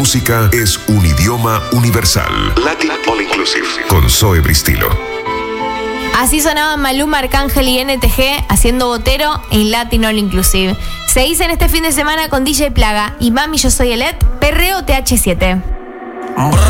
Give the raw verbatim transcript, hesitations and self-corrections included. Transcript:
música es un idioma universal. Latin All Inclusive. Con Zoe Bristilo. Así sonaban Maluma, Arcángel y N T G haciendo Botero en Latin All Inclusive. Seguís en este fin de semana con D J Plaga y Mami Yo Soy Elet, Perreo T H siete.